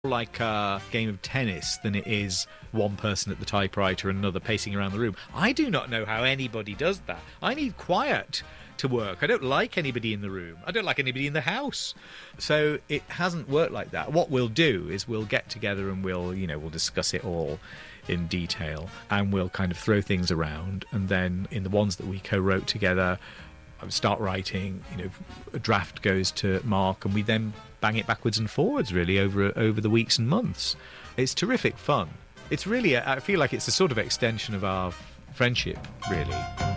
like a game of tennis than it is one person at the typewriter and another pacing around the room. I do not know how anybody does that. I need quiet to work. I don't like anybody in the room. I don't like anybody in the house. So it hasn't worked like that. What we'll do is we'll get together and we'll discuss it all in detail, and we'll kind of throw things around, and then in the ones that we co-wrote together, start writing, a draft goes to Mark, and we then bang it backwards and forwards really over the weeks and months. It's terrific fun. It's really, I feel like it's a sort of extension of our friendship, really.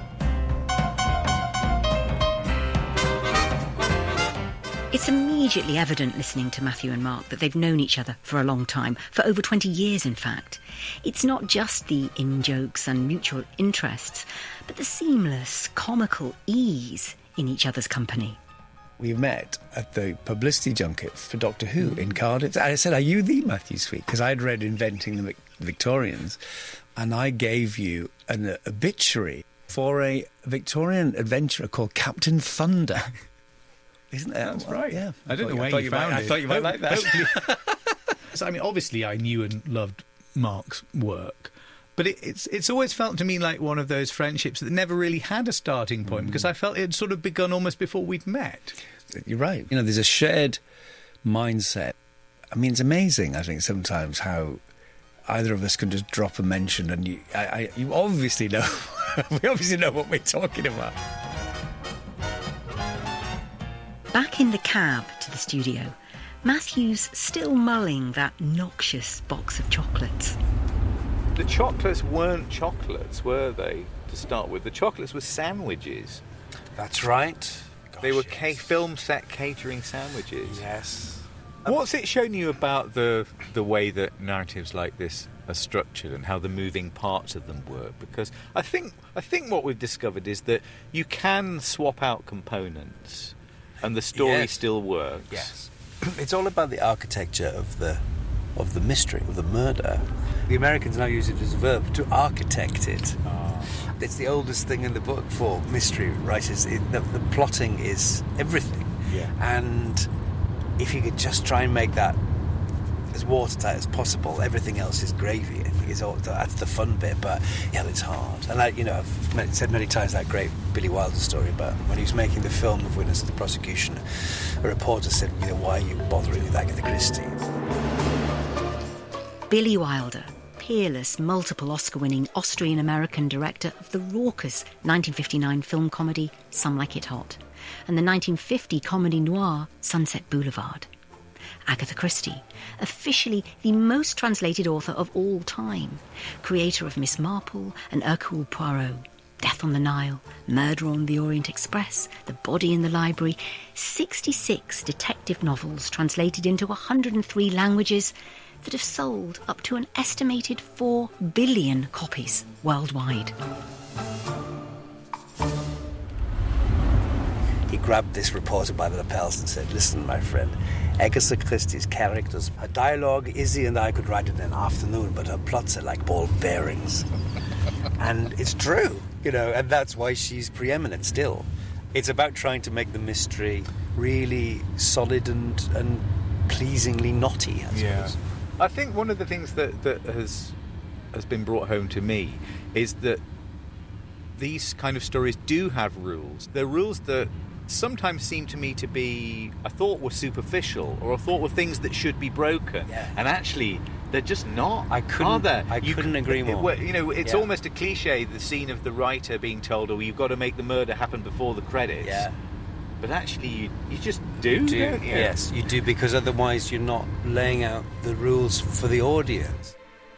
It's immediately evident listening to Matthew and Mark that they've known each other for a long time, for over 20 years in fact. It's not just the in-jokes and mutual interests, but the seamless, comical ease in each other's company. We met at the publicity junket for Doctor Who in Cardiff. I said, "Are you the Matthew Sweet?" Because I'd read Inventing the Victorians, and I gave you an obituary for a Victorian adventurer called Captain Thunder. Isn't that? That's right. Yeah. I don't know where you found it. I thought you might like that. So, I mean, obviously I knew and loved Mark's work, but it's always felt to me like one of those friendships that never really had a starting point, because I felt it had sort of begun almost before we'd met. You're right. There's a shared mindset. I mean, it's amazing, I think, sometimes how either of us can just drop a mention and you obviously know, we obviously know what we're talking about. Back in the cab to the studio, Matthew's still mulling that noxious box of chocolates. The chocolates weren't chocolates, were they, to start with? The chocolates were sandwiches. That's right. They were film set catering sandwiches. Yes. What's it shown you about the way that narratives like this are structured and how the moving parts of them work? Because I think what we've discovered is that you can swap out components and the story still works. Yes. It's all about the architecture of the mystery, of the murder. The Americans now use it as a verb, to architect it. Oh. It's the oldest thing in the book for mystery writers. The plotting is everything. Yeah. And if you could just try and make that as watertight as possible, everything else is gravy. I think that's the fun bit, but yeah, it's hard. And I've said many times that great Billy Wilder story about when he was making the film of Witness to the Prosecution, a reporter said, "Why are you bothering with Agatha Christie?" Billy Wilder, peerless, multiple Oscar-winning Austrian-American director of the raucous 1959 film comedy Some Like It Hot and the 1950 comedy noir Sunset Boulevard. Agatha Christie, officially the most translated author of all time, creator of Miss Marple and Hercule Poirot, Death on the Nile, Murder on the Orient Express, The Body in the Library, 66 detective novels translated into 103 languages that have sold up to an estimated 4 billion copies worldwide. He grabbed this reporter by the lapels and said, "Listen, my friend, Agatha Christie's characters, her dialogue, Izzy and I could write it in an afternoon, but her plots are like ball bearings." And it's true, and that's why she's preeminent still. It's about trying to make the mystery really solid and pleasingly knotty, I suppose. Yeah. I think one of the things that has been brought home to me is that these kind of stories do have rules. They're rules that sometimes seem to me to be, I thought were superficial, or I thought were things that should be broken. Yeah. And actually, they're just not. I couldn't agree more. It's almost a cliche, the scene of the writer being told, "Oh, you've got to make the murder happen before the credits." Yeah. But actually, you just do, don't you? Yes, you do, because otherwise you're not laying out the rules for the audience.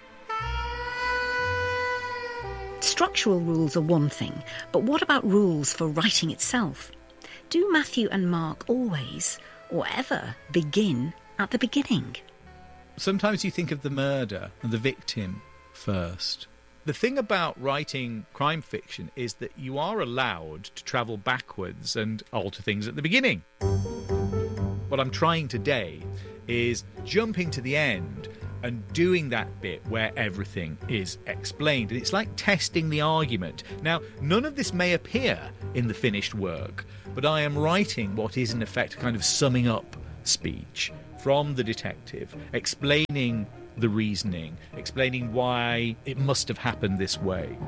Structural rules are one thing, but what about rules for writing itself? Do Matthew and Mark always, or ever, begin at the beginning? Sometimes you think of the murder and the victim first. The thing about writing crime fiction is that you are allowed to travel backwards and alter things at the beginning. What I'm trying today is jumping to the end and doing that bit where everything is explained. And it's like testing the argument. Now, none of this may appear in the finished work, but I am writing what is in effect a kind of summing up speech from the detective, explaining the reasoning, explaining why it must have happened this way.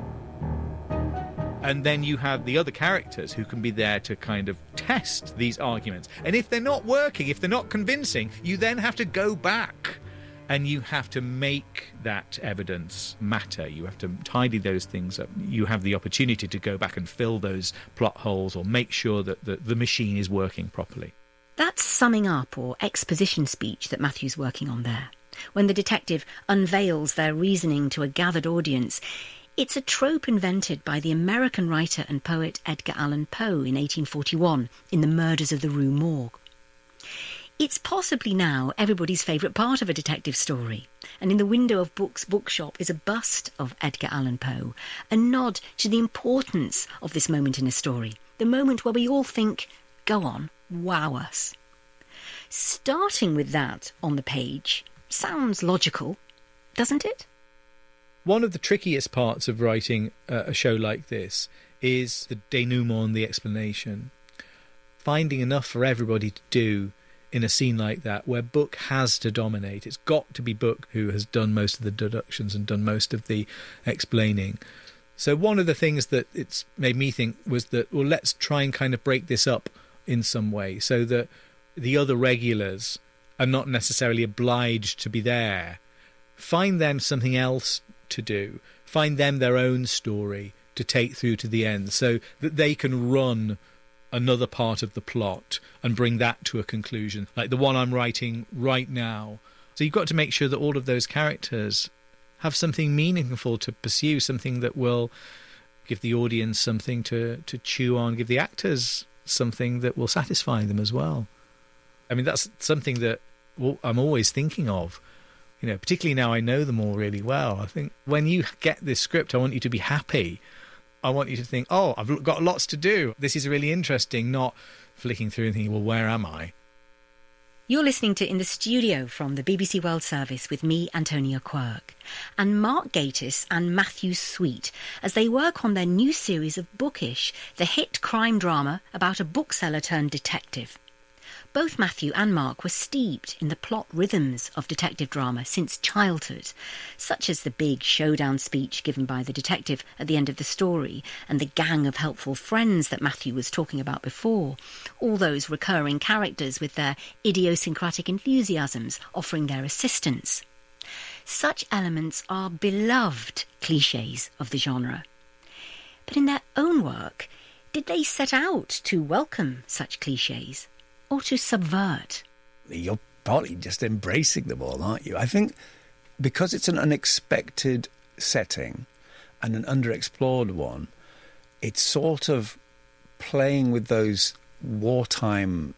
And then you have the other characters who can be there to kind of test these arguments. And if they're not working, if they're not convincing, you then have to go back and you have to make that evidence matter. You have to tidy those things up. You have the opportunity to go back and fill those plot holes or make sure that the machine is working properly. That's summing up or exposition speech that Matthew's working on there. When the detective unveils their reasoning to a gathered audience, it's a trope invented by the American writer and poet Edgar Allan Poe in 1841 in The Murders of the Rue Morgue. It's possibly now everybody's favourite part of a detective story, and in the window of Book's bookshop is a bust of Edgar Allan Poe, a nod to the importance of this moment in a story, the moment where we all think, go on, wow us. Starting with that on the page sounds logical, doesn't it? One of the trickiest parts of writing a show like this is the denouement, the explanation. Finding enough for everybody to do in a scene like that where Book has to dominate. It's got to be Book who has done most of the deductions and done most of the explaining. So one of the things that it's made me think was that, well, let's try and kind of break this up in some way so that the other regulars are not necessarily obliged to be there. Find them something else to do. Find them their own story to take through to the end so that they can run another part of the plot and bring that to a conclusion, like the one I'm writing right now. So you've got to make sure that all of those characters have something meaningful to pursue, something that will give the audience something to chew on, give the actors something that will satisfy them as well. I mean, that's something that I'm always thinking of, particularly now I know them all really well. I think when you get this script, I want you to be happy. I want you to think, oh, I've got lots to do. This is really interesting, not flicking through and thinking, well, where am I? You're listening to In the Studio from the BBC World Service with me, Antonia Quirk, and Mark Gatiss and Matthew Sweet as they work on their new series of Bookish, the hit crime drama about a bookseller turned detective. Both Matthew and Mark were steeped in the plot rhythms of detective drama since childhood, such as the big showdown speech given by the detective at the end of the story and the gang of helpful friends that Matthew was talking about before, all those recurring characters with their idiosyncratic enthusiasms offering their assistance. Such elements are beloved clichés of the genre. But in their own work, did they set out to welcome such clichés? Or to subvert? You're partly just embracing them all, aren't you? I think because it's an unexpected setting and an underexplored one, it's sort of playing with those wartime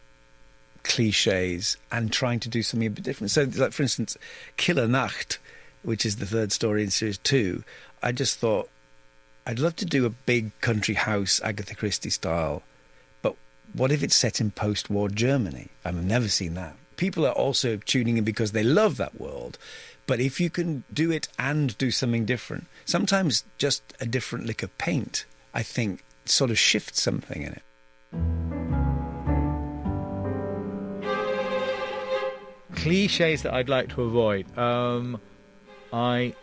cliches and trying to do something a bit different. So, like, for instance, Killer Nacht, which is the third story in Series 2, I just thought, I'd love to do a big country house, Agatha Christie style. What if it's set in post-war Germany? I've never seen that. People are also tuning in because they love that world. But if you can do it and do something different, sometimes just a different lick of paint, I think, sort of shifts something in it. Clichés that I'd like to avoid. I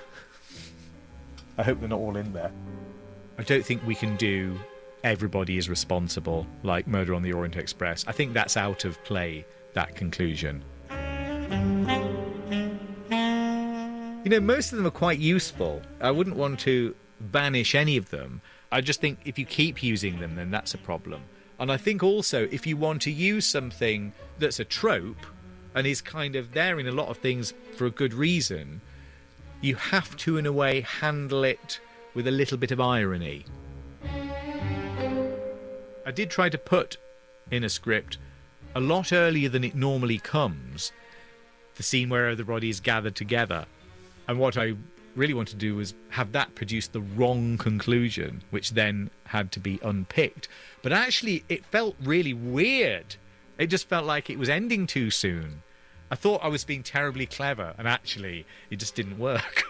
hope they're not all in there. I don't think we can do everybody is responsible, like Murder on the Orient Express. I think that's out of play, that conclusion. Most of them are quite useful. I wouldn't want to banish any of them. I just think if you keep using them, then that's a problem. And I think also if you want to use something that's a trope and is kind of there in a lot of things for a good reason, you have to, in a way, handle it with a little bit of irony. I did try to put in a script, a lot earlier than it normally comes, the scene where everybody is gathered together. And what I really wanted to do was have that produce the wrong conclusion, which then had to be unpicked. But actually, it felt really weird. It just felt like it was ending too soon. I thought I was being terribly clever, and actually, it just didn't work.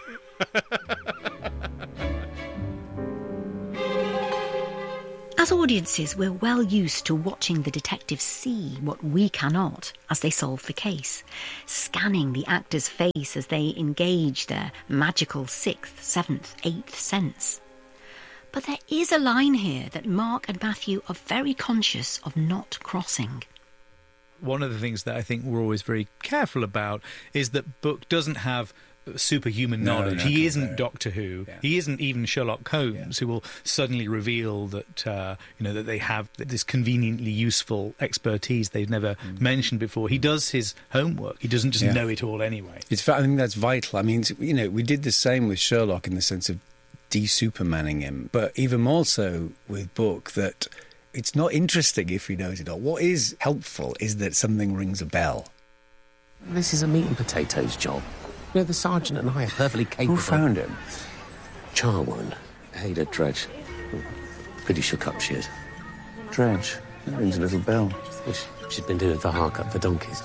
As audiences, we're well used to watching the detectives see what we cannot as they solve the case, scanning the actor's face as they engage their magical 6th, 7th, 8th sense. But there is a line here that Mark and Matthew are very conscious of not crossing. One of the things that I think we're always very careful about is that Book doesn't have superhuman knowledge. He isn't Doctor Who. Yeah. He isn't even Sherlock Holmes, who will suddenly reveal that that they have this conveniently useful expertise they've never mentioned before. He does his homework. He doesn't just know it all anyway. I think that's vital. I mean, we did the same with Sherlock in the sense of de-supermanning him, but even more so with Book, that it's not interesting if he knows it all. What is helpful is that something rings a bell. This is a meat and potatoes job. The sergeant and I are perfectly capable. Who found him? Charwoman. Ada Dredge. Pretty shook up she is. Dredge? That rings a little bell. She's been doing the hark-up for donkeys.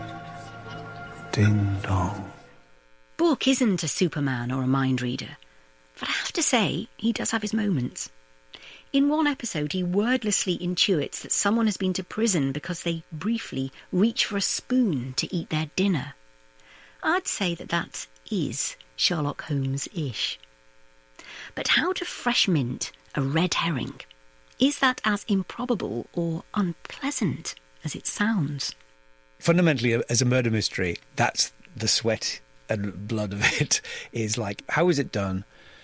Ding dong. Book isn't a Superman or a mind reader, but I have to say, he does have his moments. In one episode, he wordlessly intuits that someone has been to prison because they briefly reach for a spoon to eat their dinner. I'd say that is Sherlock Holmes-ish. But how to fresh mint a red herring? Is that as improbable or unpleasant as it sounds? Fundamentally, as a murder mystery, that's the sweat and blood of it, is like, how is it done?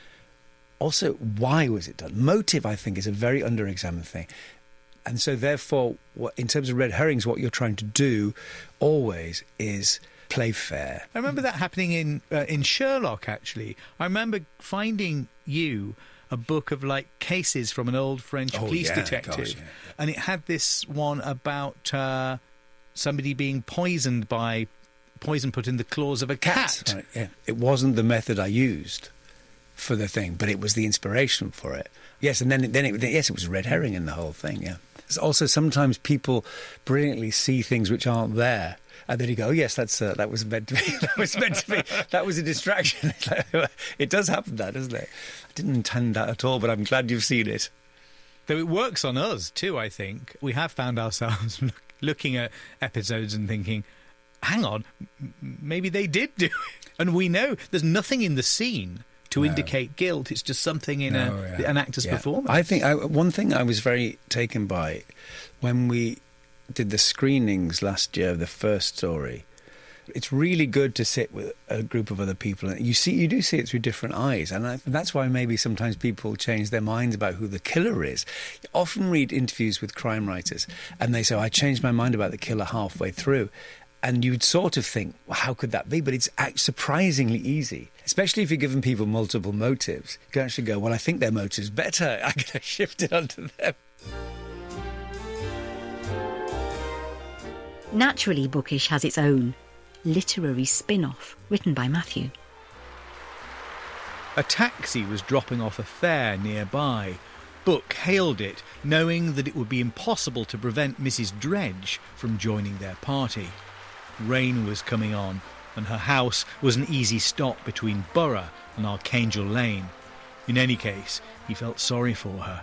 Also, why was it done? Motive, I think, is a very under-examined thing. And so, therefore, in terms of red herrings, what you're trying to do always is play fair. I remember that happening in Sherlock, actually. I remember finding you a book of, cases from an old French police detective. And it had this one about somebody being poisoned by poison put in the claws of a cat. Right, yeah. It wasn't the method I used for the thing, but it was the inspiration for it. Yes, and then it was a red herring in the whole thing, yeah. Also, sometimes people brilliantly see things which aren't there. And then you go, oh, yes, that was meant to be. That was meant to be. That was a distraction. It does happen, that, doesn't it? I didn't intend that at all, but I'm glad you've seen it. Though it works on us, too, I think. We have found ourselves looking at episodes and thinking, hang on, maybe they did do it. And we know there's nothing in the scene to indicate guilt. It's just something in an actor's performance. I think one thing I was very taken by when we did the screenings last year of the first story. It's really good to sit with a group of other people, and you do see it through different eyes, and that's why maybe sometimes people change their minds about who the killer is. You often read interviews with crime writers, and they say, I changed my mind about the killer halfway through. And you'd sort of think, well, how could that be? But it's surprisingly easy, especially if you're giving people multiple motives. You can actually go, well, I think their motive's better. I'm going to shift it onto them. Naturally, Bookish has its own literary spin-off written by Matthew. A taxi was dropping off a fare nearby. Book hailed it, knowing that it would be impossible to prevent Mrs. Dredge from joining their party. Rain was coming on, and her house was an easy stop between Borough and Archangel Lane. In any case, he felt sorry for her.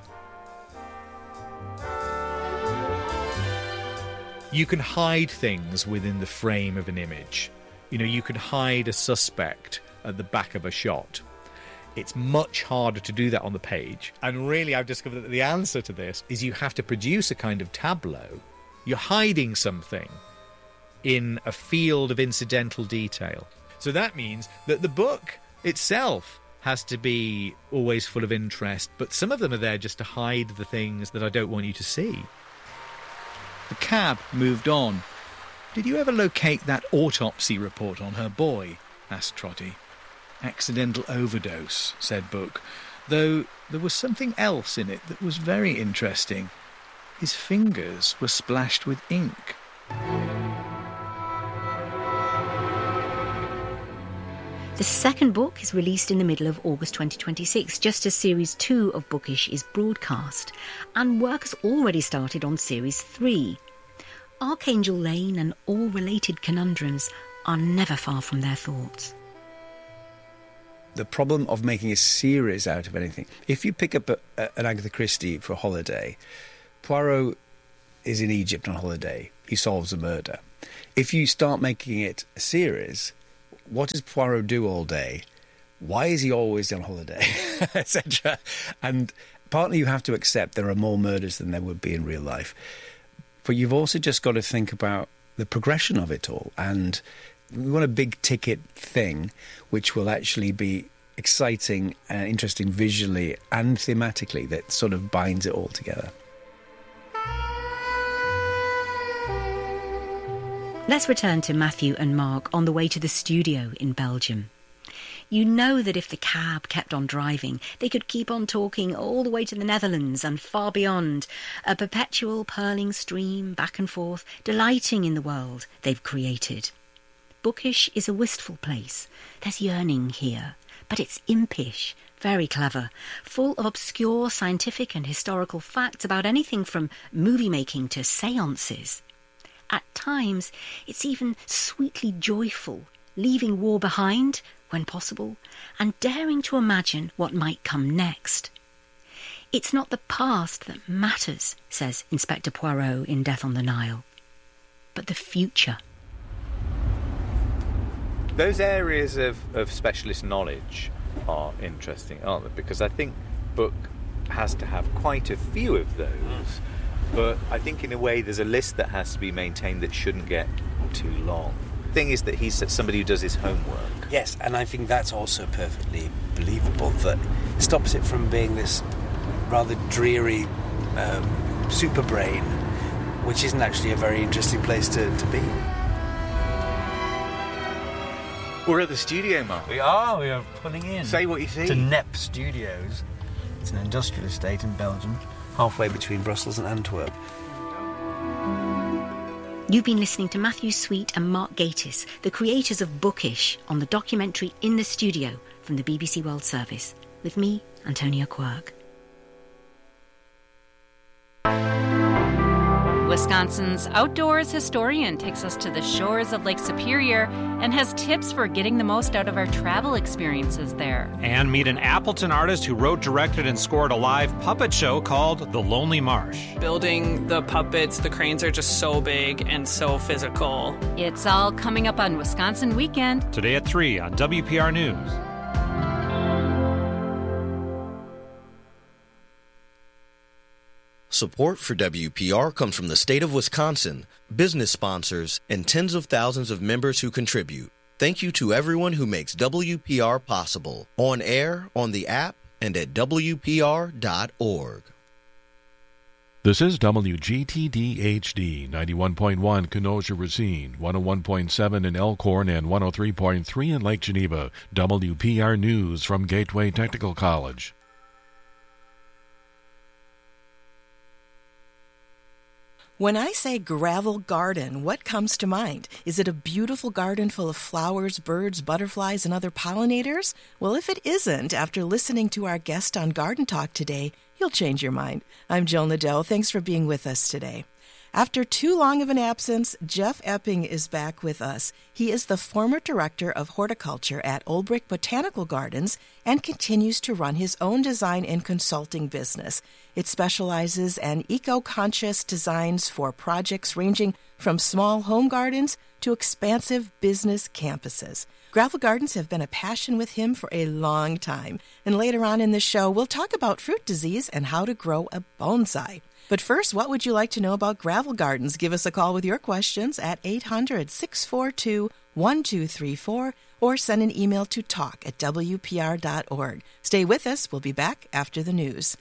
You can hide things within the frame of an image. You can hide a suspect at the back of a shot. It's much harder to do that on the page. And really, I've discovered that the answer to this is you have to produce a kind of tableau. You're hiding something in a field of incidental detail. So that means that the book itself has to be always full of interest, but some of them are there just to hide the things that I don't want you to see. The cab moved on. Did you ever locate that autopsy report on her boy? Asked Trotty. Accidental overdose, said Book, though there was something else in it that was very interesting. His fingers were splashed with ink. The second book is released in the middle of August 2026, just as Series 2 of Bookish is broadcast, and work has already started on Series 3. Archangel Lane and all related conundrums are never far from their thoughts. the problem of making a series out of anything. If you pick up an Agatha Christie for a holiday, Poirot is in Egypt on holiday. He solves a murder. If you start making it a series, what does Poirot do all day? Why is he always on holiday, etc.? And partly you have to accept there are more murders than there would be in real life. But you've also just got to think about the progression of it all. And we want a big-ticket thing which will actually be exciting and interesting visually and thematically, that sort of binds it all together. Let's return to Matthew and Mark on the way to the studio in Belgium. You know that if the cab kept on driving, they could keep on talking all the way to the Netherlands and far beyond, a perpetual purling stream back and forth, delighting in the world they've created. Bookish is a wistful place. There's yearning here, but it's impish, very clever, full of obscure scientific and historical facts about anything from movie-making to séances. At times, it's even sweetly joyful, leaving war behind, when possible, and daring to imagine what might come next. It's not the past that matters, says Inspector Poirot in Death on the Nile, but the future. Those areas of specialist knowledge are interesting, aren't they? Because I think book has to have quite a few of those, but I think in a way there's a list that has to be maintained that shouldn't get too long. The thing is that he's somebody who does his homework. Yes, and I think that's also perfectly believable, that stops it from being this rather dreary super brain, which isn't actually a very interesting place to be. We're at the studio, Mark. We are pulling in. Say what you see. To Nep Studios. It's an industrial estate in Belgium, halfway between Brussels and Antwerp. You've been listening to Matthew Sweet and Mark Gatiss, the creators of Bookish, on the documentary In the Studio from the BBC World Service, with me, Antonia Quirk. Wisconsin's outdoors historian takes us to the shores of Lake Superior and has tips for getting the most out of our travel experiences there. And meet an Appleton artist who wrote, directed, and scored a live puppet show called The Lonely Marsh. Building the puppets, the cranes are just so big and so physical. It's all coming up on Wisconsin Weekend. Today at 3 on WPR News. Support for WPR comes from the state of Wisconsin, business sponsors, and tens of thousands of members who contribute. Thank you to everyone who makes WPR possible, on air, on the app, and at WPR.org. This is WGTD HD, 91.1 Kenosha Racine, 101.7 in Elkhorn, and 103.3 in Lake Geneva. WPR News from Gateway Technical College. When I say gravel garden, what comes to mind? Is it a beautiful garden full of flowers, birds, butterflies, and other pollinators? Well, if it isn't, after listening to our guest on Garden Talk today, you'll change your mind. I'm Jill Nadeau. Thanks for being with us today. After too long of an absence, Jeff Epping is back with us. He is the former director of horticulture at Olbrich Botanical Gardens and continues to run his own design and consulting business. It specializes in eco-conscious designs for projects ranging from small home gardens to expansive business campuses. Gravel gardens have been a passion with him for a long time. And later on in the show, we'll talk about fruit disease and how to grow a bonsai. But first, what would you like to know about gravel gardens? Give us a call with your questions at 800-642-1234 or send an email to talk@wpr.org. Stay with us. We'll be back after the news.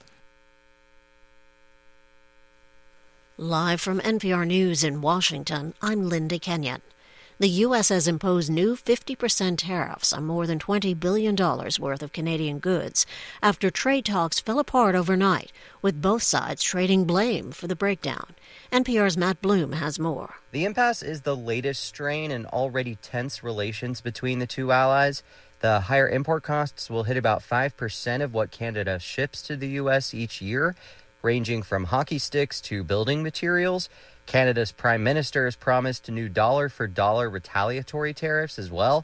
Live from NPR News in Washington, I'm Linda Kenyon. The U.S. has imposed new 50% tariffs on more than $20 billion worth of Canadian goods after trade talks fell apart overnight, with both sides trading blame for the breakdown. NPR's Matt Bloom has more. The impasse is the latest strain in already tense relations between the two allies. The higher import costs will hit about 5% of what Canada ships to the U.S. each year, ranging from hockey sticks to building materials. Canada's Prime Minister has promised new dollar-for-dollar retaliatory tariffs as well.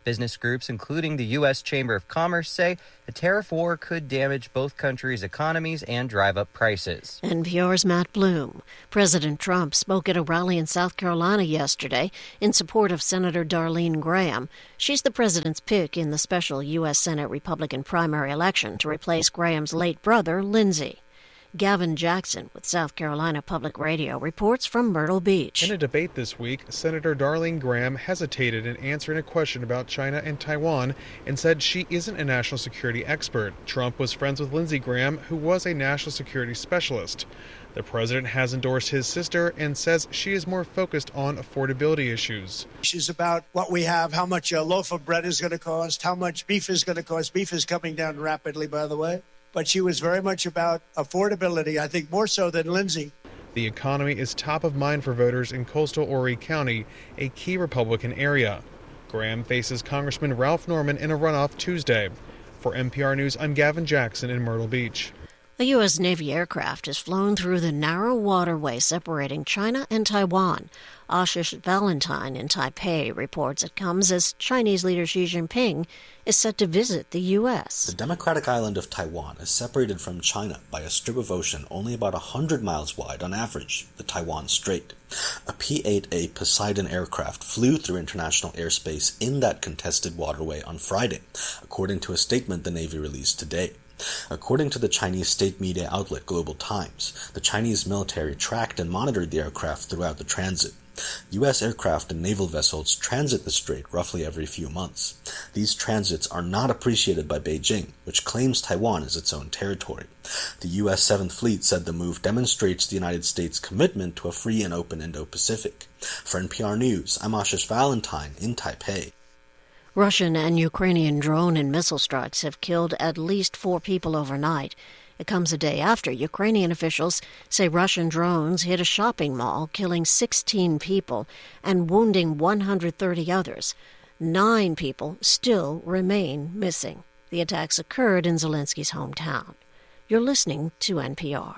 Business groups, including the U.S. Chamber of Commerce, say a tariff war could damage both countries' economies and drive up prices. NPR's Matt Bloom. President Trump spoke at a rally in South Carolina yesterday in support of Senator Darlene Graham. She's the president's pick in the special U.S. Senate Republican primary election to replace Graham's late brother, Lindsey. Gavin Jackson with South Carolina Public Radio reports from Myrtle Beach. In a debate this week, Senator Darlene Graham hesitated in answering a question about China and Taiwan and said she isn't a national security expert. Trump was friends with Lindsey Graham, who was a national security specialist. The president has endorsed his sister and says she is more focused on affordability issues. She's about what we have, how much a loaf of bread is going to cost, how much beef is going to cost. Beef is coming down rapidly, by the way. But she was very much about affordability, I think more so than Lindsey. The economy is top of mind for voters in coastal Horry County, a key Republican area. Graham faces Congressman Ralph Norman in a runoff Tuesday. For NPR News, I'm Gavin Jackson in Myrtle Beach. A U.S. Navy aircraft has flown through the narrow waterway separating China and Taiwan. Ashish Valentine in Taipei reports it comes as Chinese leader Xi Jinping is set to visit the U.S. The democratic island of Taiwan is separated from China by a strip of ocean only about 100 miles wide on average, the Taiwan Strait. A P-8A Poseidon aircraft flew through international airspace in that contested waterway on Friday, according to a statement the Navy released today. According to the Chinese state media outlet Global Times, the Chinese military tracked and monitored the aircraft throughout the transit. U.S. aircraft and naval vessels transit the strait roughly every few months. These transits are not appreciated by Beijing, which claims Taiwan as its own territory. The U.S. 7th Fleet said the move demonstrates the United States' commitment to a free and open Indo-Pacific. For NPR News, I'm Ashish Valentine in Taipei. Russian and Ukrainian drone and missile strikes have killed at least 4 people overnight. It comes a day after Ukrainian officials say Russian drones hit a shopping mall, killing 16 people and wounding 130 others. 9 people still remain missing. The attacks occurred in Zelensky's hometown. You're listening to NPR.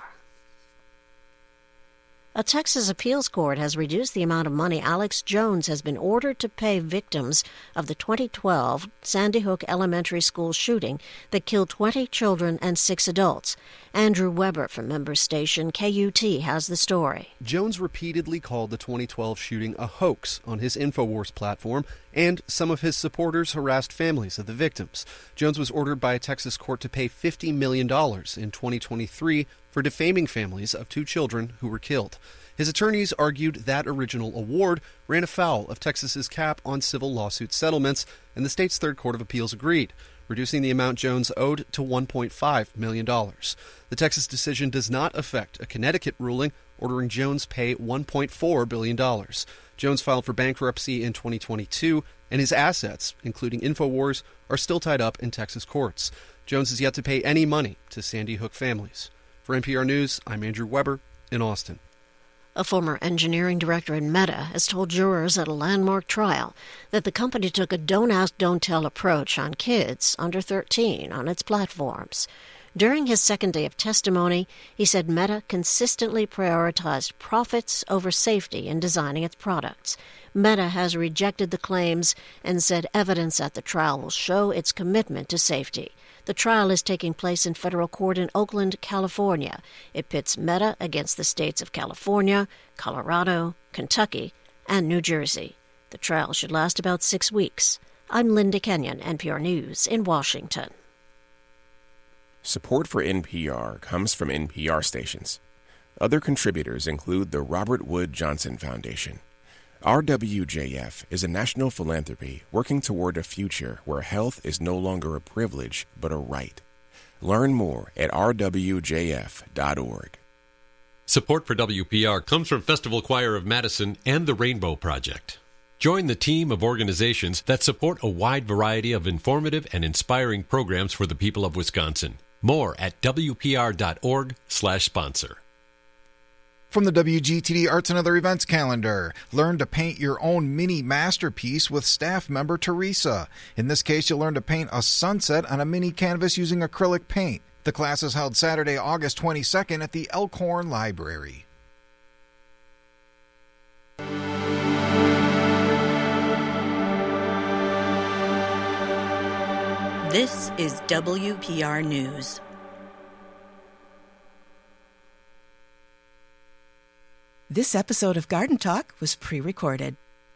A Texas appeals court has reduced the amount of money Alex Jones has been ordered to pay victims of the 2012 Sandy Hook Elementary School shooting that killed 20 children and 6 adults. Andrew Weber from member station KUT has the story. Jones repeatedly called the 2012 shooting a hoax on his InfoWars platform, and some of his supporters harassed families of the victims. Jones was ordered by a Texas court to pay $50 million in 2023 for defaming families of 2 children who were killed. His attorneys argued that original award ran afoul of Texas's cap on civil lawsuit settlements, and the state's Third Court of Appeals agreed, reducing the amount Jones owed to $1.5 million. The Texas decision does not affect a Connecticut ruling ordering Jones pay $1.4 billion. Jones filed for bankruptcy in 2022, and his assets, including InfoWars, are still tied up in Texas courts. Jones is yet to pay any money to Sandy Hook families. For NPR News, I'm Andrew Weber in Austin. A former engineering director at Meta has told jurors at a landmark trial that the company took a don't-ask, don't-tell approach on kids under 13 on its platforms. During his second day of testimony, he said Meta consistently prioritized profits over safety in designing its products. Meta has rejected the claims and said evidence at the trial will show its commitment to safety. The trial is taking place in federal court in Oakland, California. It pits Meta against the states of California, Colorado, Kentucky, and New Jersey. The trial should last about 6 weeks. I'm Linda Kenyon, NPR News in Washington. Support for NPR comes from NPR stations. Other contributors include the Robert Wood Johnson Foundation. RWJF is a national philanthropy working toward a future where health is no longer a privilege but a right. Learn more at rwjf.org. Support for WPR comes from Festival Choir of Madison and the Rainbow Project. Join the team of organizations that support a wide variety of informative and inspiring programs for the people of Wisconsin. More at wpr.org/sponsor. From the WGTD Arts and Other Events calendar, learn to paint your own mini masterpiece with staff member Teresa. In this case, you'll learn to paint a sunset on a mini canvas using acrylic paint. The class is held Saturday, August 22nd at the Elkhorn Library. This is WPR News. This episode of Garden Talk was pre-recorded.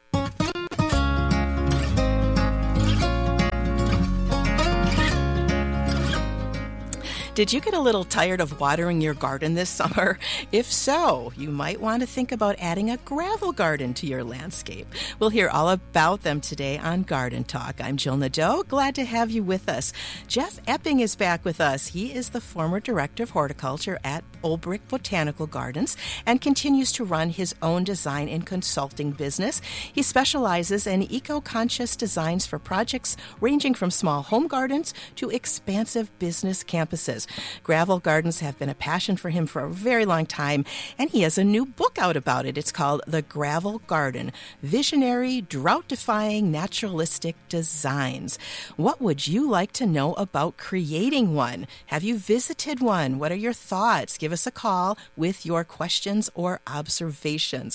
Did you get a little tired of watering your garden this summer? If so, you might want to think about adding a gravel garden to your landscape. We'll hear all about them today on Garden Talk. I'm Jill Nadeau. Glad to have you with us. Jeff Epping is back with us. He is the former director of horticulture at Olbrich Botanical Gardens and continues to run his own design and consulting business. He specializes in eco-conscious designs for projects ranging from small home gardens to expansive business campuses. Gravel gardens have been a passion for him for a very long time, and he has a new book out about it. It's called The Gravel Garden: Visionary, Drought-Defying, Naturalistic Designs. What would you like to know about creating one? Have you visited one? What are your thoughts? Give us a call with your questions or observations.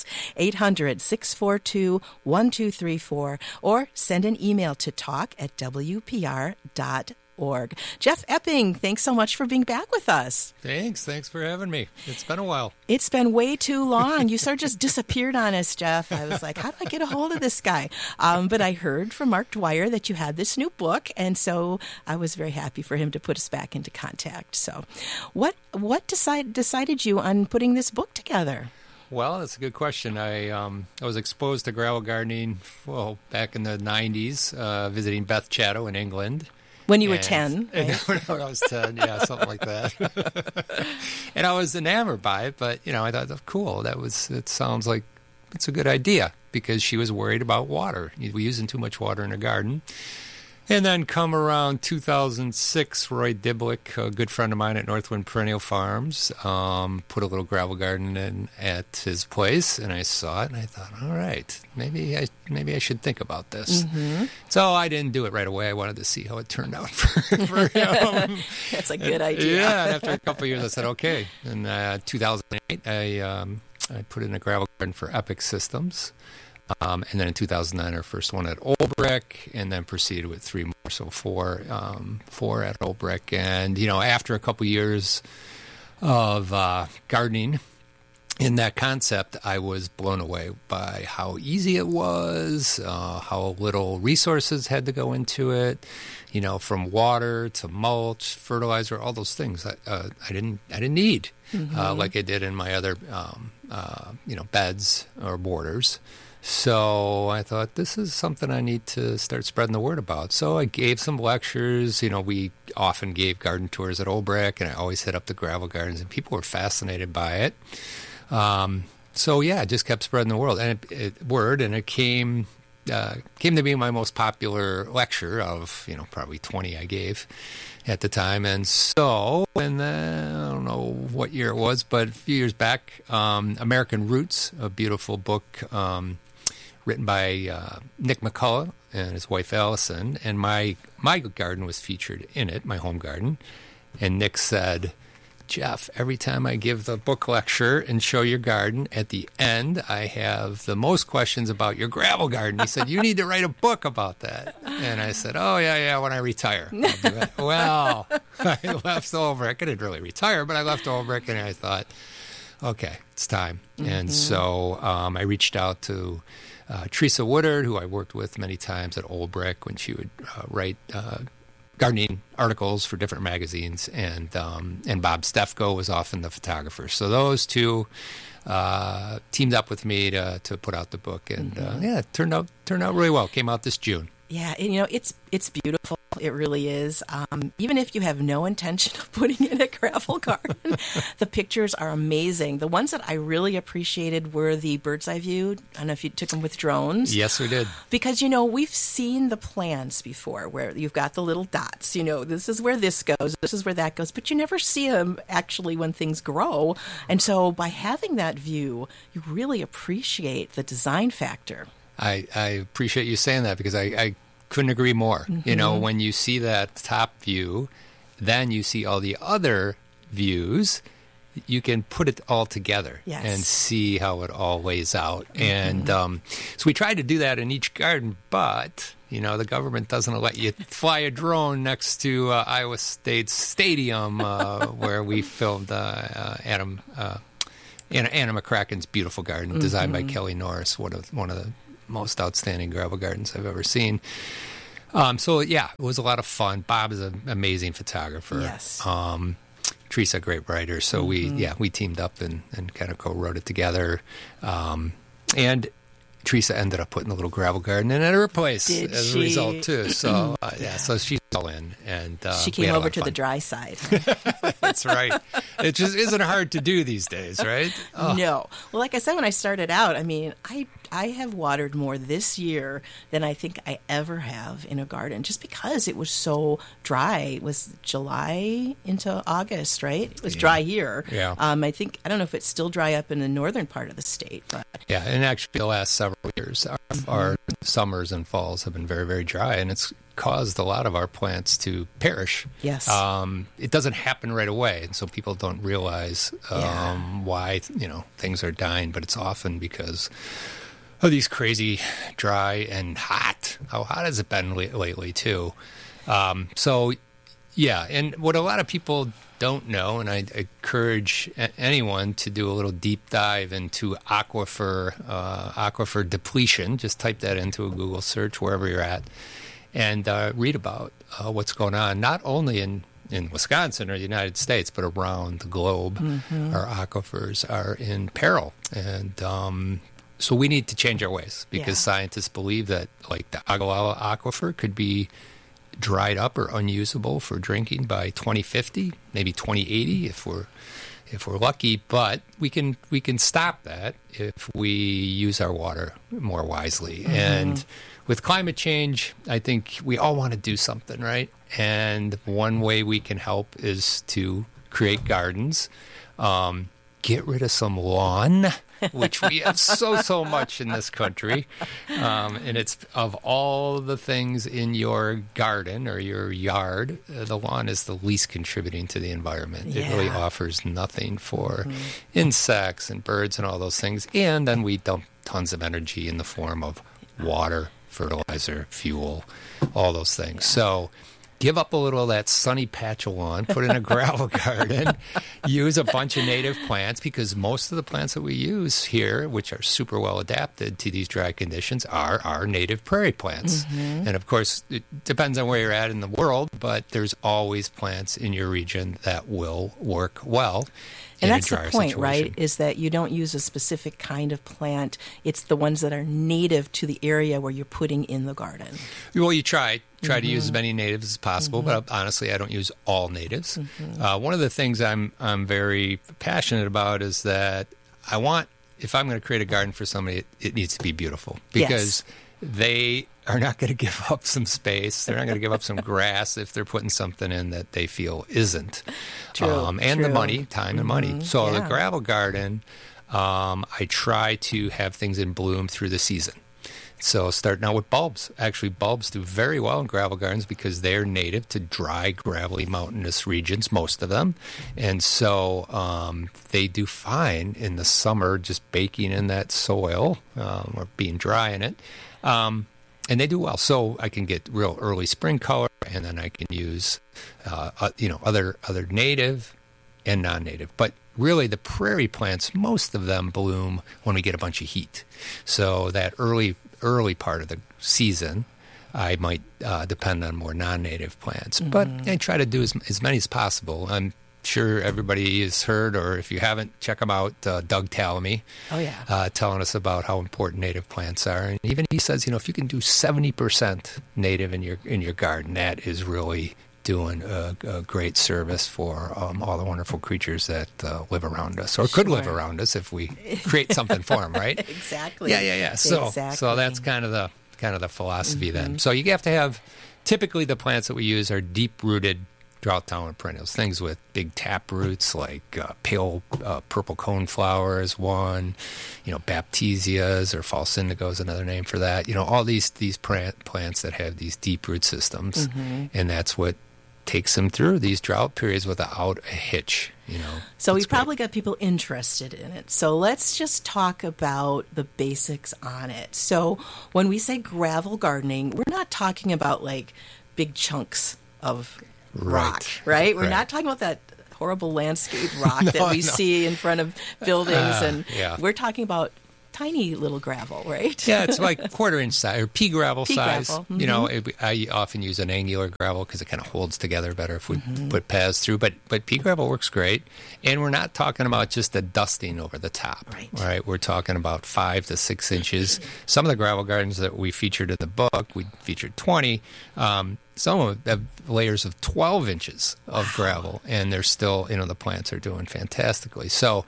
800-642-1234 or send an email to talk@wpr.org. Jeff Epping, thanks so much for being back with us. Thanks for having me. It's been a while. It's been way too long. You sort of just disappeared on us, Jeff. I was like, how do I get a hold of this guy? But I heard from Mark Dwyer that you had this new book, and so I was very happy for him to put us back into contact. So what decided you on putting this book together? Well, that's a good question. I was exposed to gravel gardening, back in the 90s, visiting Beth Chatto in England. When you were 10, right? When I was 10, yeah, something like that. And I was enamored by it, but, I thought, cool, it sounds like it's a good idea, because she was worried about water. We're using too much water in the garden. And then come around 2006, Roy Diblick, a good friend of mine at Northwind Perennial Farms, put a little gravel garden in at his place, and I saw it, and I thought, all right, maybe I should think about this. Mm-hmm. So I didn't do it right away. I wanted to see how it turned out for him. That's a good idea. Yeah, and after a couple of years, I said, okay. In 2008, I put in a gravel garden for Epic Systems. And then in 2009, our first one at Olbrich, and then proceeded with 3 more, so four at Olbrich. And, after a couple years of gardening in that concept, I was blown away by how easy it was, how little resources had to go into it, from water to mulch, fertilizer, all those things I didn't need, like I did in my other, beds or borders. So I thought, this is something I need to start spreading the word about. So I gave some lectures. We often gave garden tours at Olbrich, and I always hit up the gravel gardens, and people were fascinated by it. So yeah, I just kept spreading the word, and it came to be my most popular lecture of probably 20 I gave at the time. And so, I don't know what year it was, but a few years back, American Roots, a beautiful book written by Nick McCullough and his wife Allison, and my garden was featured in it, my home garden. And Nick said, Jeff, every time I give the book lecture and show your garden, at the end I have the most questions about your gravel garden. He said, you need to write a book about that. And I said, oh, yeah, when I retire. I'll do that. Well, I left Olbrich. I didn't really retire, but I left Olbrich, and I thought, okay, it's time. Mm-hmm. And so I reached out to Teresa Woodard, who I worked with many times at Olbrich when she would write gardening articles for different magazines, and Bob Stefko was often the photographer. So those two teamed up with me to put out the book, and it turned out really well. It came out this June. Yeah, it's beautiful. It really is. Even if you have no intention of putting in a gravel garden, the pictures are amazing. The ones that I really appreciated were the bird's eye view. I don't know if you took them with drones. Yes, we did. Because, we've seen the plans before where you've got the little dots. This is where this goes, this is where that goes. But you never see them actually when things grow. And so by having that view, you really appreciate the design factor. I appreciate you saying that, because I couldn't agree more. Mm-hmm. When you see that top view, then you see all the other views, you can put it all together and see how it all lays out. Mm-hmm. And so we tried to do that in each garden, but You know, the government doesn't let you fly a drone next to Iowa State's stadium where we filmed Anna McCracken's beautiful garden, designed by Kelly Norris, one of the most outstanding gravel gardens I've ever seen. So, yeah, it was a lot of fun. Bob is an amazing photographer. Yes. Teresa, a great writer. So we teamed up and kind of co-wrote it together. And Teresa ended up putting a little gravel garden in at her place as a result, too. So, so she's all in. And she came over to the dry side. That's right. It just isn't hard to do these days, right? Oh. No. Well, like I said, when I started out, I mean, I have watered more this year than I think I ever have in a garden, just because it was so dry. It was July into August, right? It was dry here. Yeah. I don't know if it's still dry up in the northern part of the state, but yeah. And actually, the last several years, our summers and falls have been very, very dry, and it's caused a lot of our plants to perish. Yes. It doesn't happen right away, and so people don't realize why things are dying, but it's often because of these crazy dry and hot. How hot has it been lately, too? So, yeah, and what a lot of people don't know, and I encourage anyone to do a little deep dive into aquifer depletion. Just type that into a Google search wherever you're at, and read about what's going on, not only in Wisconsin or the United States, but around the globe. Our aquifers are in peril, and so we need to change our ways, because scientists believe that, like, the Ogallala Aquifer could be dried up or unusable for drinking by 2050, maybe 2080 if we're lucky. But we can stop that if we use our water more wisely. And with climate change, I think we all want to do something, right? And one way we can help is to create gardens, get rid of some lawn, which we have so much in this country. And it's, of all the things in your garden or your yard, the lawn is the least contributing to the environment. It really offers nothing for insects and birds and all those things. And then we dump tons of energy in the form of water, fertilizer, fuel, all those things. So give up a little of that sunny patch of lawn, put in a gravel garden, use a bunch of native plants, because most of the plants that we use here, which are super well adapted to these dry conditions, are our native prairie plants. And of course, it depends on where you're at in the world, but there's always plants in your region that will work well. And that's the point, right, is that you don't use a specific kind of plant. It's the ones that are native to the area where you're putting in the garden. Well, you try to use as many natives as possible, but honestly, I don't use all natives. One of the things I'm very passionate about is that if I'm going to create a garden for somebody, it needs to be beautiful, because they are not going to give up some space. They're not going to give up some grass if they're putting something in that they feel isn't. And the money, time and money. So the gravel garden, I try to have things in bloom through the season. So starting out with bulbs. Actually, bulbs do very well in gravel gardens because they're native to dry, gravelly, mountainous regions, most of them. And so they do fine in the summer just baking in that soil or being dry in it. And they do well. So I can get real early spring color, and then I can use other native and non-native. But really, the prairie plants, most of them bloom when we get a bunch of heat. So that early part of the season, I might depend on more non-native plants. But I try to do as many as possible. I'm sure everybody has heard, or if you haven't, check them out. Doug Tallamy, telling us about how important native plants are. And even he says, if you can do 70% native in your garden, that is really doing a great service for all the wonderful creatures that live around us, or could live around us if we create something for them, right? Exactly. Yeah. So that's kind of the philosophy then. So you have to have, typically the plants that we use are deep-rooted, drought-tolerant perennials, things with big tap roots like pale purple coneflower is one, baptisias or false indigo is another name for that. All these plants that have these deep root systems, and that's what takes them through these drought periods without a hitch. So we probably got people interested in it. So let's just talk about the basics on it. So when we say gravel gardening, we're not talking about like big chunks of rock, right? We're not talking about that horrible landscape rock that we see in front of buildings, we're talking about tiny little gravel, right? Yeah, it's like quarter-inch size or pea gravel size. Gravel. Mm-hmm. I often use an angular gravel because it kind of holds together better if we put paths through. But pea gravel works great, and we're not talking about just a dusting over the top. Right? We're talking about 5 to 6 inches. Some of the gravel gardens that we featured in the book, we featured 20. Some of them have layers of 12 inches of gravel, and they're still, the plants are doing fantastically. So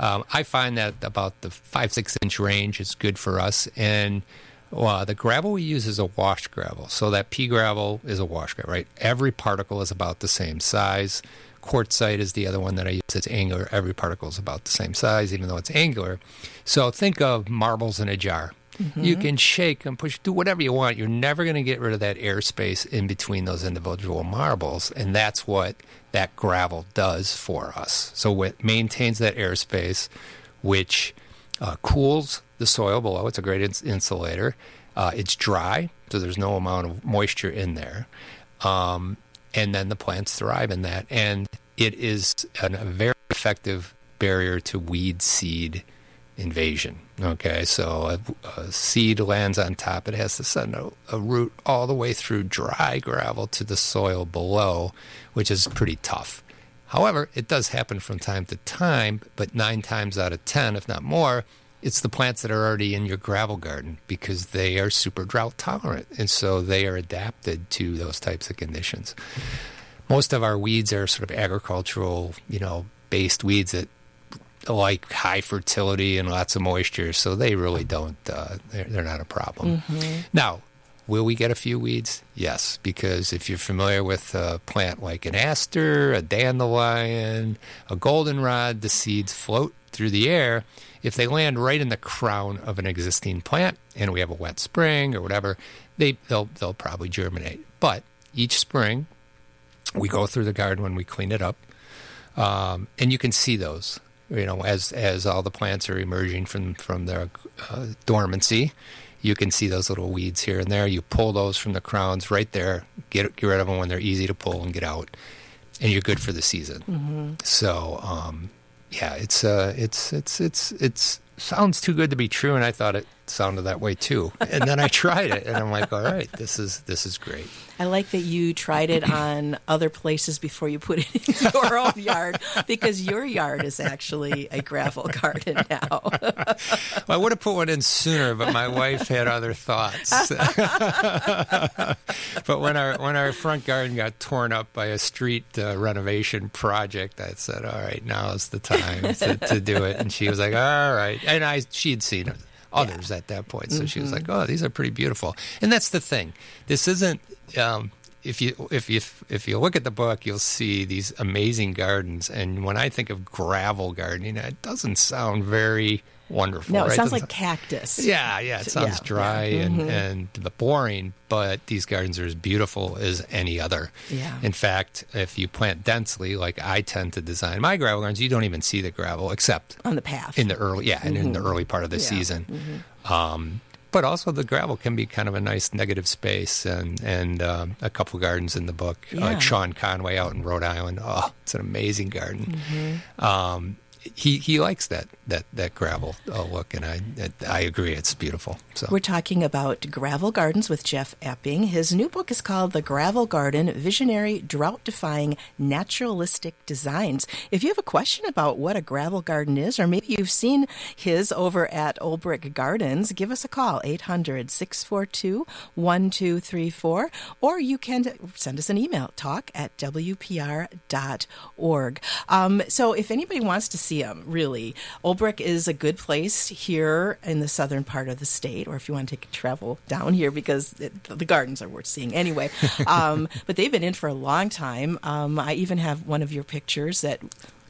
I find that about the 5-6 inch range is good for us. And the gravel we use is a washed gravel. So that pea gravel is a washed gravel, right? Every particle is about the same size. Quartzite is the other one that I use. It's angular. Every particle is about the same size, even though it's angular. So think of marbles in a jar. You can shake and push, do whatever you want. You're never going to get rid of that airspace in between those individual marbles, and that's what that gravel does for us. So it maintains that airspace, which cools the soil below. It's a great insulator. It's dry, so there's no amount of moisture in there. And then the plants thrive in that. And it is a very effective barrier to weed seed invasion. Okay, so a seed lands on top. It has to send a root all the way through dry gravel to the soil below, which is pretty tough. However, it does happen from time to time, but 9 times out of 10, if not more, it's the plants that are already in your gravel garden because they are super drought tolerant, and so they are adapted to those types of conditions. Most of our weeds are sort of agricultural, based weeds that like high fertility and lots of moisture, so they really don't, they're not a problem. Now, will we get a few weeds? Yes, because if you're familiar with a plant like an aster, a dandelion, a goldenrod, the seeds float through the air. If they land right in the crown of an existing plant and we have a wet spring or whatever, they'll probably germinate. But each spring, we go through the garden when we clean it up, and you can see those. As all the plants are emerging from their dormancy, you can see those little weeds here and there. You pull those from the crowns right there, get rid of them when they're easy to pull and get out, and you're good for the season. So, it's sounds too good to be true, and I thought it sounded that way too. And then I tried it, and I'm like, all right, this is great. I like that you tried it on other places before you put it in your own yard, because your yard is actually a gravel garden now. Well, I would have put one in sooner, but my wife had other thoughts. But when our front garden got torn up by a street renovation project, I said, all right, now is the time to do it. And she was like, all right. And she'd seen others at that point, so she was like, oh, these are pretty beautiful. And that's the thing. This isn't if you look at the book, you'll see these amazing gardens, and when I think of gravel gardening, it doesn't sound very wonderful. No, it right? sounds like cactus. Yeah, it sounds dry and boring, but these gardens are as beautiful as any other. Yeah. In fact, if you plant densely, like I tend to design my gravel gardens, you don't even see the gravel except on the path in the early, and in the early part of the season. But also the gravel can be kind of a nice negative space, and a couple gardens in the book, like Sean Conway out in Rhode Island. Oh, it's an amazing garden. He likes that gravel look, and I agree, it's beautiful. So we're talking about gravel gardens with Jeff Epping. His new book is called The Gravel Garden: Visionary, Drought-Defying, Naturalistic Designs. If you have a question about what a gravel garden is, or maybe you've seen his over at Olbrich Gardens, give us a call, 800-642-1234, or you can send us an email, talk@wpr.org. So if anybody wants to see them, really, Olbrich is a good place here in the southern part of the state, or if you want to take a travel down here, because the gardens are worth seeing anyway. But they've been in for a long time. I even have one of your pictures that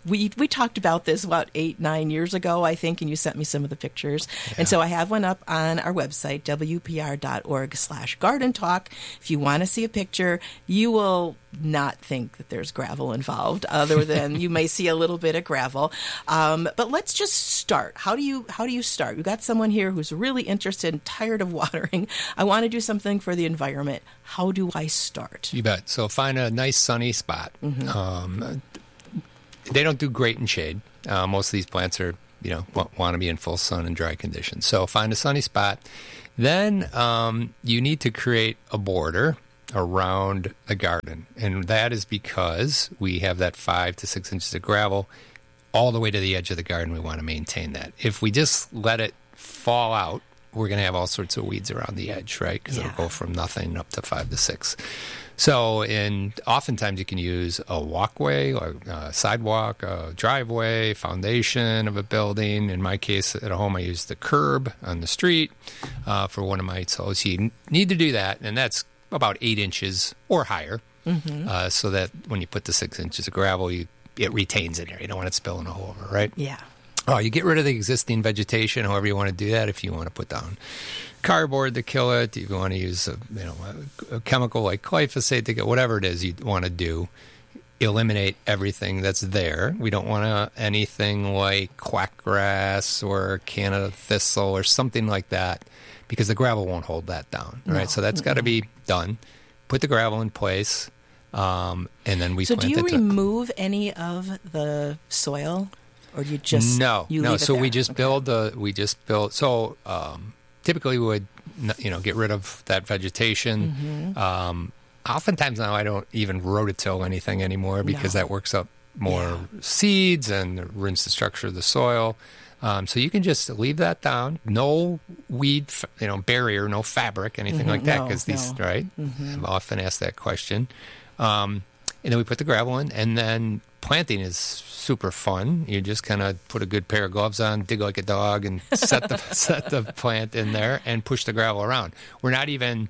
we talked about this about 8-9 years ago, I think, and you sent me some of the pictures. Yeah. And so I have one up on our website, wpr.org/garden talk. If you want to see a picture, you will not think that there's gravel involved, other than you may see a little bit of gravel. But let's just start. How do you start? We've got someone here who's really interested and tired of watering. I want to do something for the environment. How do I start? You bet. So find a nice sunny spot. Mm-hmm. They don't do great in shade. Most of these plants are, want to be in full sun and dry conditions. So find a sunny spot. Then you need to create a border around the garden. And that is because we have that 5 to 6 inches of gravel all the way to the edge of the garden. We want to maintain that. If we just let it fall out, we're going to have all sorts of weeds around the edge, right? Because it'll go from nothing up to 5 to 6. So, oftentimes you can use a walkway, or a sidewalk, a driveway, foundation of a building. In my case, at home, I use the curb on the street for one of my soils. So you need to do that, and that's about 8 inches or higher, so that when you put the 6 inches of gravel, it retains in there. You don't want it spilling all over, right? Yeah. You get rid of the existing vegetation, however you want to do that. If you want to put down cardboard to kill it, if you want to use a chemical like glyphosate to get whatever it is you want to do, eliminate everything that's there. We don't want anything like quackgrass or Canada thistle or something like that, because the gravel won't hold that down, right? No. So that's got to be done. Put the gravel in place, and then we plant it. So do you remove any of the soil? Or you just no. So we just build So typically we would get rid of that vegetation. Oftentimes now I don't even rototill anything anymore because that works up more seeds and ruins the structure of the soil. So you can just leave that down. No weed, barrier, no fabric, anything like that. Because right? I'm often asked that question. And then we put the gravel in, and then planting is super fun. You just kind of put a good pair of gloves on, dig like a dog, and set the plant in there and push the gravel around. We're not even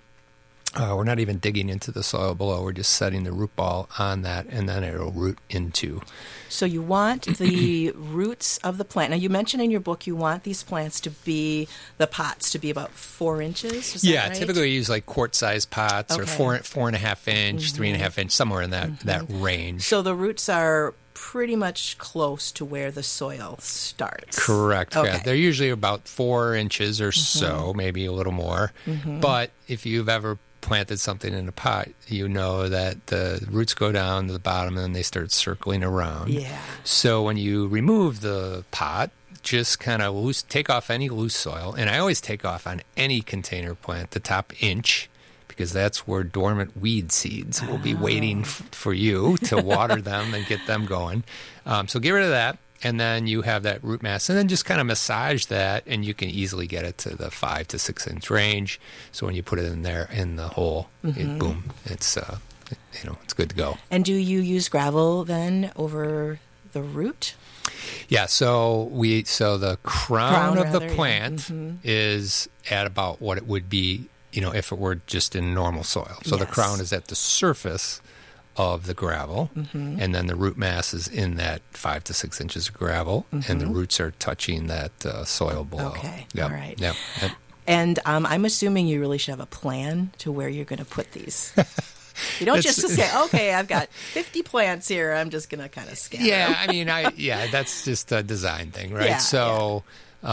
digging into the soil below. We're just setting the root ball on that, and then it'll root into. So you want the roots of the plant. Now, you mentioned in your book you want these plants to be, the pots to be about 4 inches. Is that right? Typically we use like quart-sized pots or 4.5 inch, 3.5 inch, somewhere in that range. So the roots are pretty much close to where the soil starts. Correct. Okay. Yeah. They're usually about 4 inches or so, maybe a little more. But if you've ever planted something in a pot, you know that the roots go down to the bottom and then they start circling around. Yeah. So when you remove the pot, just kind of take off any loose soil. And I always take off on any container plant the top inch, because that's where dormant weed seeds will be waiting for you to water them and get them going. So get rid of that. And then you have that root mass, and then just kind of massage that, and you can easily get it to the 5 to 6 inch range. So when you put it in there in the hole, boom, it's it's good to go. And do you use gravel then over the root? Yeah. So the crown of the plant is at about what it would be, if it were just in normal soil. So the crown is at the surface of the gravel, and then the root mass is in that 5 to 6 inches of gravel, and the roots are touching that soil below. Okay, all right. Yep. And I'm assuming you really should have a plan to where you're going to put these. You don't just say, okay, I've got 50 plants here, I'm just going to kind of scatter them. I mean, that's just a design thing, right? So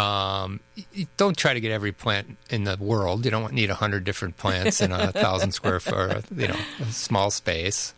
you don't try to get every plant in the world. You don't need 100 different plants in 1,000 square foot, a small space.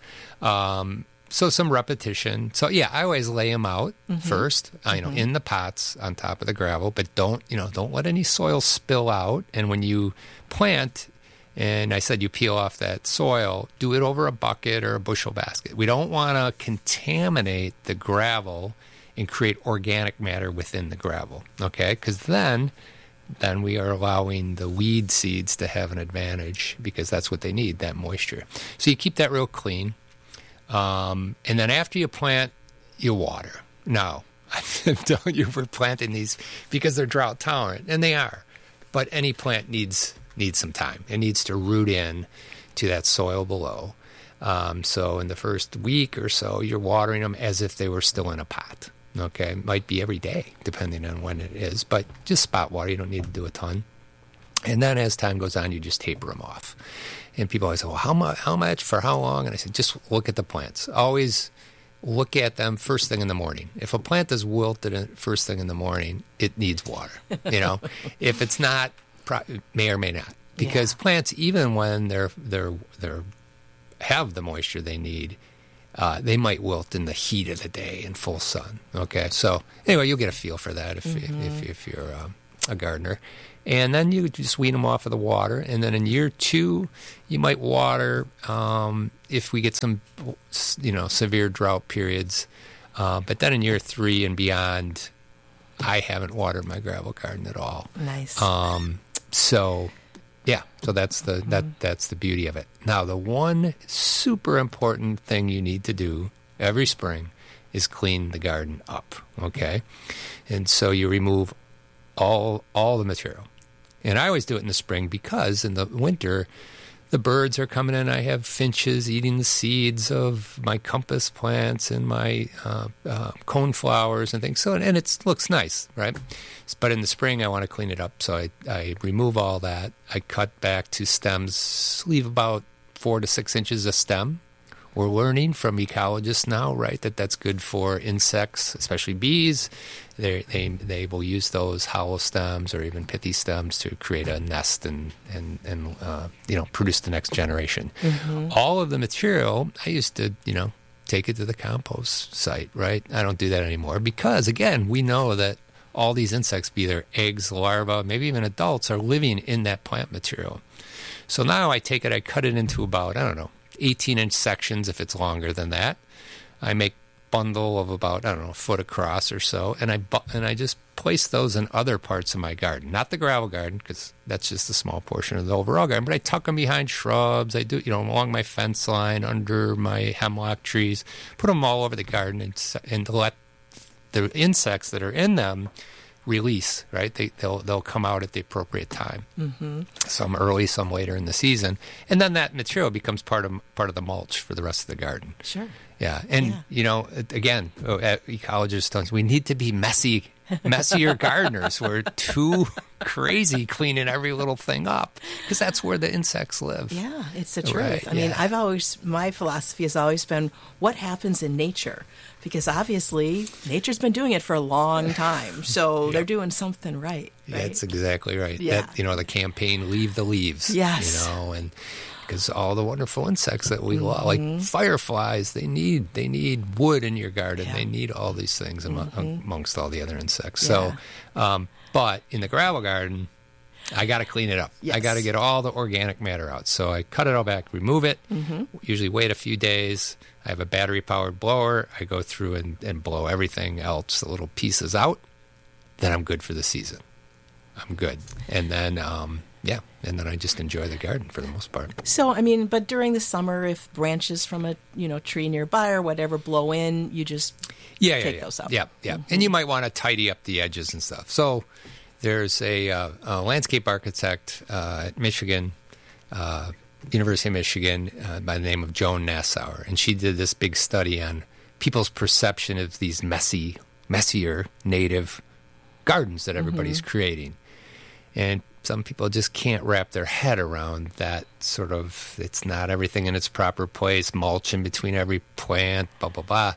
So some repetition. So I always lay them out first, in the pots on top of the gravel, but don't let any soil spill out. And when you plant, and I said you peel off that soil, do it over a bucket or a bushel basket. We don't want to contaminate the gravel and create organic matter within the gravel, okay? Because then we are allowing the weed seeds to have an advantage, because that's what they need, that moisture. So you keep that real clean. And then after you plant, you water. Now, I'm telling you, we're planting these because they're drought tolerant, and they are. But any plant needs some time. It needs to root in to that soil below. So in the first week or so, you're watering them as if they were still in a pot. Okay, might be every day, depending on when it is, but just spot water. You don't need to do a ton. And then as time goes on, you just taper them off. And people always say, well, how much, for how long? And I said, just look at the plants. Always look at them first thing in the morning. If a plant is wilted first thing in the morning, it needs water. If it's not, it may or may not. Because plants, even when they're have the moisture they need, they might wilt in the heat of the day in full sun. Okay, so anyway, you'll get a feel for that if you're a gardener. And then you just wean them off of the water. And then in year 2, you might water if we get some, severe drought periods. But then in year 3 and beyond, I haven't watered my gravel garden at all. Nice. So that's the beauty of it. Now, the one super important thing you need to do every spring is clean the garden up. Okay, and so you remove all the material. And I always do it in the spring because in the winter, the birds are coming in. I have finches eating the seeds of my compass plants and my coneflowers and things. So, and it looks nice, right? But in the spring, I want to clean it up. So I remove all that. I cut back to stems, leave about 4 to 6 inches of stem. We're learning from ecologists now, right, that's good for insects, especially bees. They will use those hollow stems or even pithy stems to create a nest and produce the next generation. Mm-hmm. All of the material, I used to, take it to the compost site, right? I don't do that anymore because, again, we know that all these insects, be they eggs, larvae, maybe even adults, are living in that plant material. So now I take it, I cut it into about, 18-inch sections if it's longer than that. I make bundle of about, a foot across or so, and I just place those in other parts of my garden. Not the gravel garden, because that's just a small portion of the overall garden, but I tuck them behind shrubs. I do, along my fence line, under my hemlock trees, put them all over the garden and to let the insects that are in them release, right? They'll come out at the appropriate time. Mm-hmm. Some early, some later in the season, and then that material becomes part of the mulch for the rest of the garden. Sure. Yeah, and again, ecologists tell us we need to be messier gardeners. We're too crazy cleaning every little thing up because that's where the insects live. Yeah, it's the truth. Right, I mean, my philosophy has always been what happens in nature. Because obviously, nature's been doing it for a long time, so they're doing something right. That's exactly right. Yeah. That, the campaign "Leave the Leaves." Yes. And because all the wonderful insects that we love, like fireflies, they need wood in your garden. Yeah. They need all these things amongst all the other insects. Yeah. So, but in the gravel garden, I got to clean it up. Yes. I got to get all the organic matter out. So I cut it all back, remove it, usually wait a few days. I have a battery-powered blower. I go through and blow everything else, the little pieces out. Then I'm good for the season. I'm good. And then, and then I just enjoy the garden for the most part. So, but during the summer, if branches from a tree nearby or whatever blow in, you just take those out. Yeah. Mm-hmm. And you might want to tidy up the edges and stuff. So there's a landscape architect at Michigan, University of Michigan, by the name of Joan Nassauer, and she did this big study on people's perception of these messier native gardens that everybody's creating. And some people just can't wrap their head around that sort of, it's not everything in its proper place, mulch in between every plant, blah, blah, blah.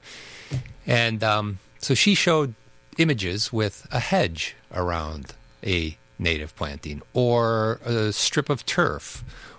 And so she showed images with a hedge around a native planting or a strip of turf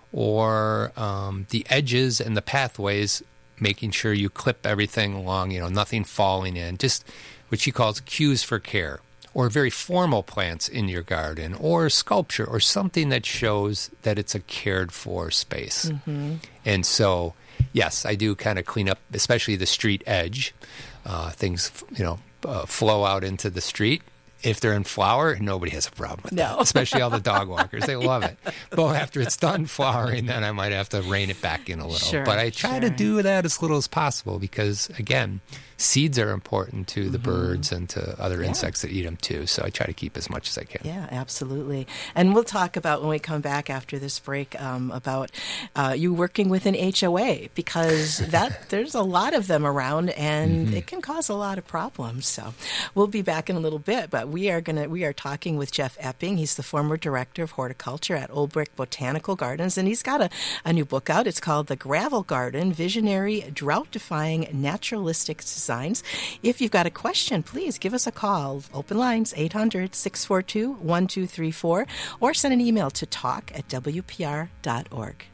or the edges and the pathways, making sure you clip everything along, nothing falling in, just what she calls cues for care, or very formal plants in your garden, or sculpture, or something that shows that it's a cared-for space. Mm-hmm. And so, yes, I do kind of clean up, especially the street edge. Things, flow out into the street. If they're in flower, nobody has a problem with that, especially all the dog walkers. They love it. But after it's done flowering, then I might have to rein it back in a little. Sure, but I try to do that as little as possible because, again, seeds are important to the birds and to other insects that eat them too. So I try to keep as much as I can. Yeah, absolutely. And we'll talk about when we come back after this break about you working with an HOA because there's a lot of them around and it can cause a lot of problems. So we'll be back in a little bit, but we are talking with Jeff Epping. He's the former director of horticulture at Old Brick Botanical Gardens, and he's got a new book out. It's called The Gravel Garden: Visionary, Drought-Defying, Naturalistic Designs. If you've got a question, please give us a call. Open lines 800-642-1234 or send an email to talk@wpr.org.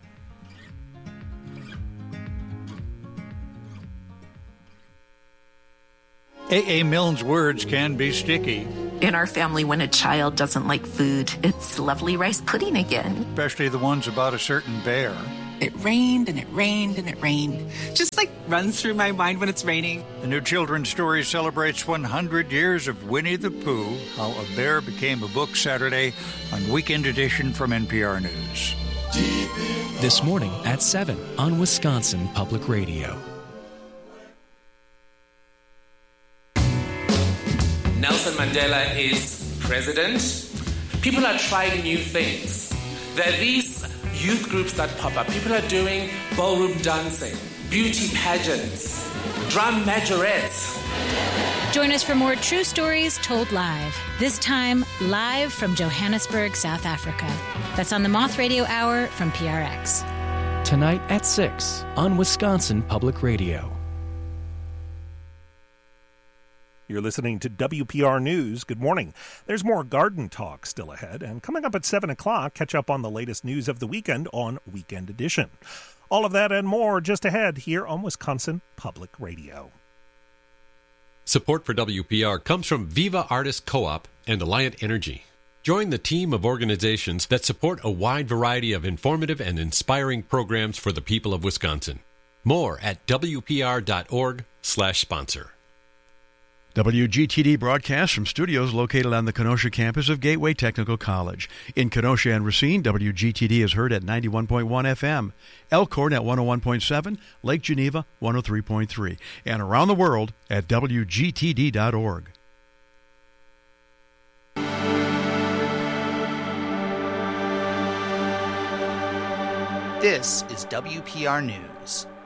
A.A. Milne's words can be sticky. In our family, when a child doesn't like food, it's lovely rice pudding again. Especially the ones about a certain bear. It rained and it rained and it rained. Just like runs through my mind when it's raining. The new children's story celebrates 100 years of Winnie the Pooh, How a Bear Became a Book, Saturday on Weekend Edition from NPR News. This morning at 7 on Wisconsin Public Radio. Nelson Mandela is president. People are trying new things. There are these youth groups that pop up. People are doing ballroom dancing, beauty pageants, drum majorettes. Join us for more true stories told live. This time, live from Johannesburg, South Africa. That's on the Moth Radio Hour from PRX. Tonight at 6 on Wisconsin Public Radio. You're listening to WPR News. Good morning. There's more garden talk still ahead, and coming up at 7 o'clock, catch up on the latest news of the weekend on Weekend Edition. All of that and more just ahead here on Wisconsin Public Radio. Support for WPR comes from Viva Artist Co-op and Alliant Energy. Join the team of organizations that support a wide variety of informative and inspiring programs for the people of Wisconsin. More at WPR.org/sponsor. WGTD broadcasts from studios located on the Kenosha campus of Gateway Technical College. In Kenosha and Racine, WGTD is heard at 91.1 FM, Elkhorn at 101.7, Lake Geneva 103.3, and around the world at WGTD.org. This is WPR News.